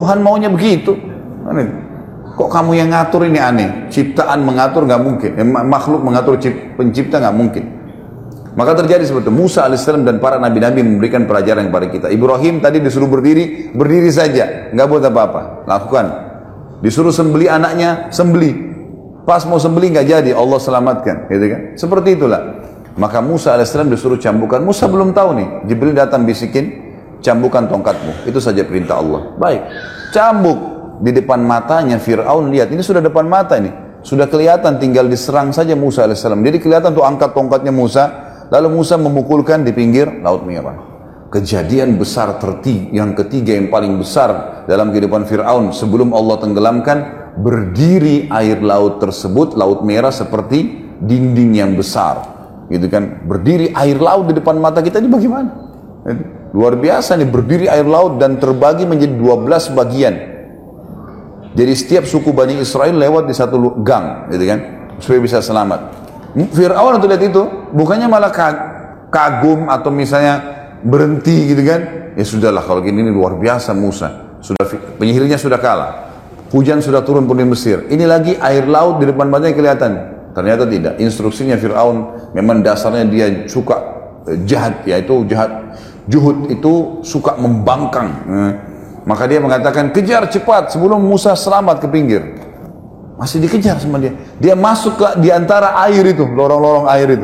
Tuhan maunya begitu. Kok kamu yang ngatur, ini aneh. Ciptaan mengatur nggak mungkin. Makhluk mengatur pencipta nggak mungkin. Maka terjadi seperti itu. Musa alaihissalam dan para nabi-nabi memberikan pelajaran kepada kita. Ibrahim tadi disuruh berdiri, berdiri saja, nggak buat apa-apa. Lakukan. Disuruh sembeli anaknya, sembeli. Pas mau sembeli nggak jadi, Allah selamatkan, gitu kan? Seperti itulah. Maka Musa alaihissalam disuruh cambukan. Musa belum tahu nih. Jibril datang bisikin, cambukan tongkatmu. Itu saja perintah Allah. Baik, cambuk di depan matanya Fir'aun. Lihat, ini sudah depan mata nih, sudah kelihatan, tinggal diserang saja Musa alaihissalam. Jadi kelihatan tuh angkat tongkatnya Musa. Lalu Musa memukulkan di pinggir Laut Merah. Kejadian besar yang ketiga yang paling besar dalam kehidupan Fir'aun sebelum Allah tenggelamkan, berdiri air laut tersebut, Laut Merah seperti dinding yang besar, gitu kan? Berdiri air laut di depan mata kita, ini bagaimana? Luar biasa nih, berdiri air laut dan terbagi menjadi 12 bagian. Jadi setiap suku Bani Israel lewat di satu gang, gitu kan, supaya bisa selamat. Fir'aun waktu lihat itu, bukannya malah kagum atau misalnya berhenti, gitu kan? Ya sudahlah, kalau gini ini luar biasa Musa. Sudah, penyihirnya sudah kalah. Hujan sudah turun pun di Mesir. Ini lagi air laut di depan matanya kelihatan. Ternyata tidak. Instruksinya Fir'aun memang dasarnya dia suka jahat, yaitu jahat. Juhud itu suka membangkang. Maka dia mengatakan, kejar cepat sebelum Musa selamat ke pinggir. Masih dikejar sama dia. Dia masuk ke di antara air itu, lorong-lorong air itu.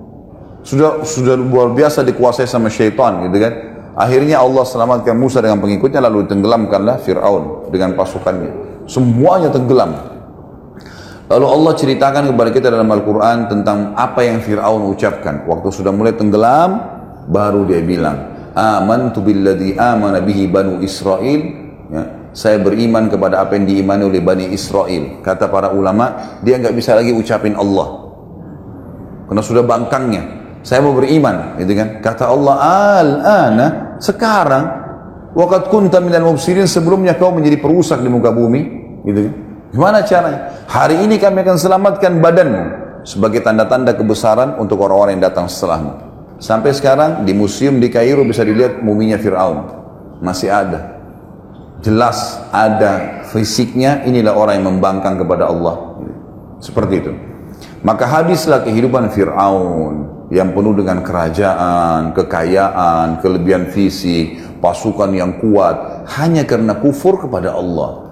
Sudah luar biasa dikuasai sama syaitan, gitu kan. Akhirnya Allah selamatkan Musa dengan pengikutnya, lalu tenggelamkanlah Fir'aun dengan pasukannya. Semuanya tenggelam. Lalu Allah ceritakan kepada kita dalam Al-Quran tentang apa yang Fir'aun ucapkan. Waktu sudah mulai tenggelam, baru dia bilang, amantu billadzi amana bihi banu Israel. Ya, saya beriman kepada apa yang diimani oleh Bani Israel. Kata para ulama, dia nggak bisa lagi ucapin Allah karena sudah bangkangnya. Saya mau beriman, gitu kan? Kata Allah, al-ana, sekarang, waqad kunta minal mufsidin, sebelumnya kau menjadi perusak di muka bumi, gitu kan? Gimana caranya? Hari ini kami akan selamatkan badanmu sebagai tanda-tanda kebesaran untuk orang-orang yang datang setelahmu. Sampai sekarang di museum di Kairo bisa dilihat muminya Fir'aun, masih ada. Jelas ada fisiknya, inilah orang yang membangkang kepada Allah. Seperti itu. Maka habislah kehidupan Fir'aun yang penuh dengan kerajaan, kekayaan, kelebihan fisik, pasukan yang kuat, hanya karena kufur kepada Allah.